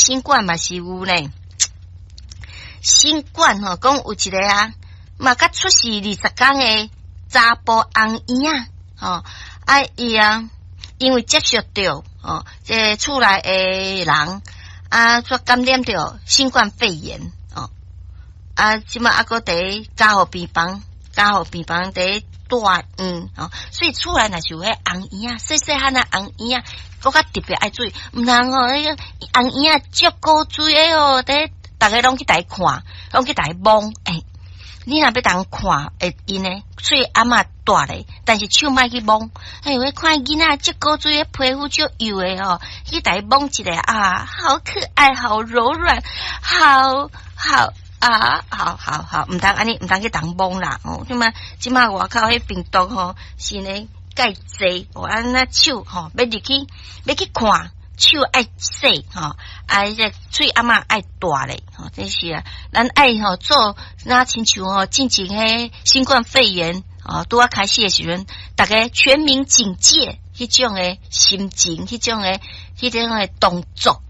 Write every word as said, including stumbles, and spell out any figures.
新冠嘛是有呢。新冠吼，讲有一个啊，嘛甲出世二十天诶查甫红婴啊，吼啊伊啊，因为接触到哦，这厝内诶人啊，所感染到新冠肺炎哦，啊，即马啊个伫加护病房，加护病房伫住院哦，所以厝内若是有迄红婴啊，细细汉啊红婴啊，搁较特别爱注意，毋通吼迄个红婴啊足高水诶哦，伫逐个拢去台看，拢去台摸，诶、欸，你若要当看，会因呢，所以阿嬷大咧，但是手莫去摸。哎呦，看囡仔足高水诶皮肤足油诶哦，去台摸一下啊，好可爱，好柔软，好好啊，好好好，毋通安尼，毋通去当摸啦。哦，即嘛即嘛外口迄病毒吼是呢介济，哦，安那手吼要入去要去看。手爱洗吼，啊，这嘴阿嬷爱大咧，吼，这是啊，咱爱吼做那亲像吼，进前迄新冠肺炎哦，拄啊开始诶时阵，大家全民警戒，迄种诶心情，迄种诶，迄种诶动作